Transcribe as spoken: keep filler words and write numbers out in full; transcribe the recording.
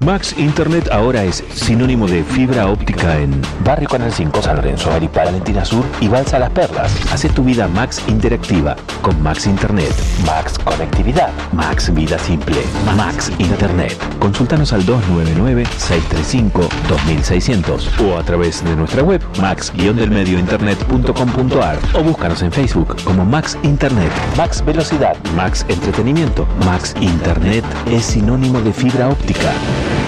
Max Internet ahora es sinónimo de fibra óptica en Barrio Canal cinco, San Lorenzo, Maripá, Valentina Sur y Balsa Las Perlas. Haz tu vida Max interactiva con Max Internet. Max Conectividad. Max Vida Simple. Max Internet. Consultanos al dos nueve nueve, seis tres cinco, dos mil seiscientos o a través de nuestra web max guion del medio internet punto com punto ar o búscanos en Facebook como Max Internet. Max Velocidad. Max Entretenimiento. Max Internet es sinónimo de fibra óptica.